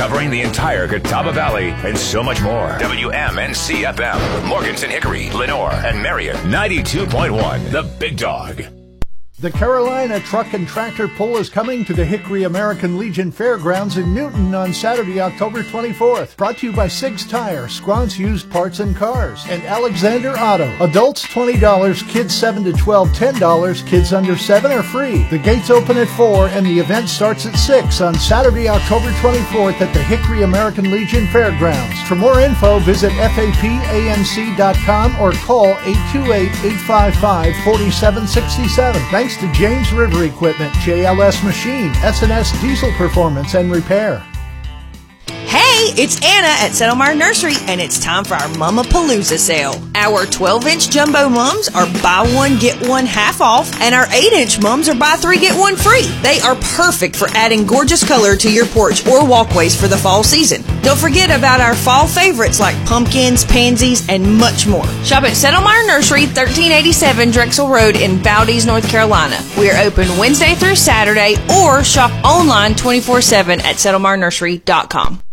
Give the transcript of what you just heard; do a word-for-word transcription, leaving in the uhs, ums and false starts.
covering the entire Catawba Valley and so much more. W M N C F M, Morganton, Hickory, Lenore, and Marion. ninety-two point one, The Big Dog. The Carolina Truck and Tractor Pull is coming to the Hickory American Legion Fairgrounds in Newton on Saturday, October twenty-fourth. Brought to you by Sig's Tire, Squan's Used Parts and Cars, and Alexander Auto. Adults twenty dollars, kids seven to twelve, ten dollars, kids under seven are free. The gates open at four and the event starts at six on Saturday, October twenty-fourth at the Hickory American Legion Fairgrounds. For more info, visit F A P A M C dot com or call eight two eight, eight five five, four seven six seven. Thanks to James River Equipment, J L S Machine, S and S Diesel Performance and Repair. Hey, it's Anna at Settlemire Nursery, and it's time for our Mama-Palooza sale. Our twelve-inch jumbo mums are buy one, get one half off, and our eight-inch mums are buy three, get one free. They are perfect for adding gorgeous color to your porch or walkways for the fall season. Don't forget about our fall favorites like pumpkins, pansies, and much more. Shop at Settlemire Nursery, thirteen eighty-seven Drexel Road in Valdez, North Carolina. We are open Wednesday through Saturday, or shop online twenty-four seven at settlemire nursery dot com.